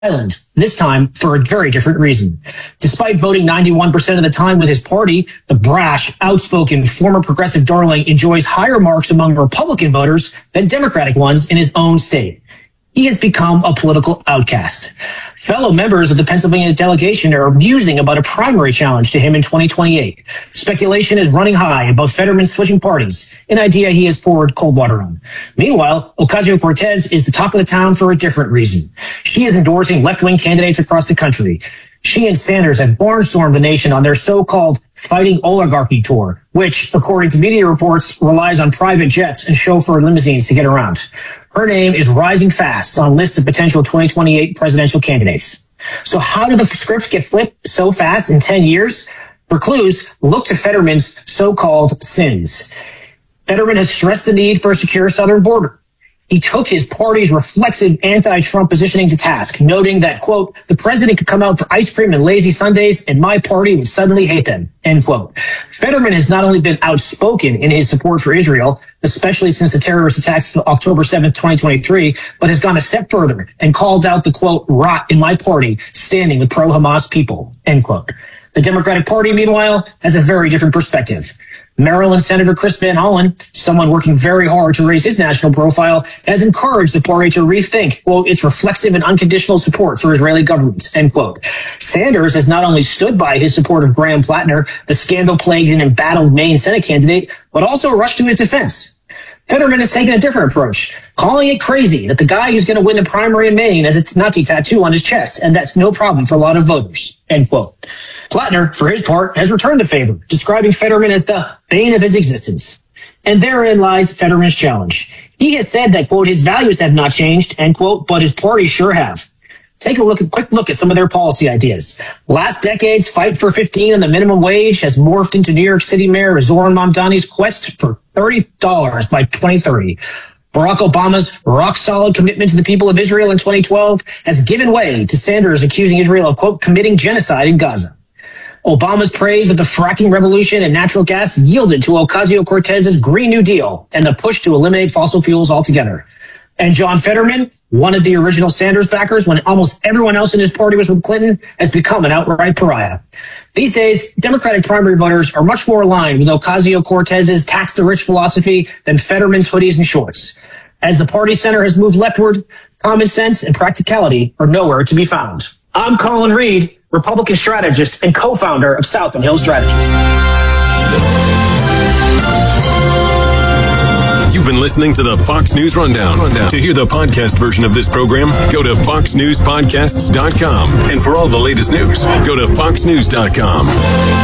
Island, this time for a very different reason. Despite voting 91% of the time with his party, the brash, outspoken, former progressive darling enjoys higher marks among Republican voters than Democratic ones in his own state. He has become a political outcast. Fellow members of the Pennsylvania delegation are musing about a primary challenge to him in 2028. Speculation is running high about Fetterman switching parties, an idea he has poured cold water on. Meanwhile, Ocasio-Cortez is the talk of the town for a different reason. She is endorsing left-wing candidates across the country. She and Sanders have barnstormed the nation on their so-called Fighting Oligarchy tour, which, according to media reports, relies on private jets and chauffeur limousines to get around. Her name is rising fast on lists of potential 2028 presidential candidates. So how did the script get flipped so fast in 10 years? For clues, look to Fetterman's so-called sins. Fetterman has stressed the need for a secure southern border. He took his party's reflexive anti-Trump positioning to task, noting that, quote, the president could come out for ice cream and lazy Sundays and my party would suddenly hate them, end quote. Fetterman has not only been outspoken in his support for Israel, especially since the terrorist attacks of October 7th, 2023, but has gone a step further and called out the, quote, rot in my party standing with pro-Hamas people, end quote. The Democratic Party, meanwhile, has a very different perspective. Maryland Senator Chris Van Hollen, someone working very hard to raise his national profile, has encouraged the party to rethink, quote, its reflexive and unconditional support for Israeli government, end quote. Sanders has not only stood by his support of Graham Plattner, the scandal-plagued and embattled Maine Senate candidate, but also rushed to his defense. Fetterman has taken a different approach, calling it crazy that the guy who's going to win the primary in Maine has a Nazi tattoo on his chest, and that's no problem for a lot of voters, end quote. Plattner, for his part, has returned the favor, describing Fetterman as the bane of his existence. And therein lies Fetterman's challenge. He has said that, quote, his values have not changed, end quote, but his party sure have. Take a quick look at some of their policy ideas. Last decade's fight for 15 and the minimum wage has morphed into New York City Mayor Zoran Mamdani's quest for $30 by 2030. Barack Obama's rock-solid commitment to the people of Israel in 2012 has given way to Sanders accusing Israel of, quote, committing genocide in Gaza. Obama's praise of the fracking revolution and natural gas yielded to Ocasio-Cortez's Green New Deal and the push to eliminate fossil fuels altogether. And John Fetterman, one of the original Sanders backers when almost everyone else in his party was with Clinton, has become an outright pariah. These days, Democratic primary voters are much more aligned with Ocasio-Cortez's tax-the-rich philosophy than Fetterman's hoodies and shorts. As the party center has moved leftward, common sense and practicality are nowhere to be found. I'm Colin Reed, Republican strategist and co-founder of Southern Hill Strategies. You've been listening to the Fox News Rundown. To hear the podcast version of this program, go to foxnewspodcasts.com. And for all the latest news, go to foxnews.com.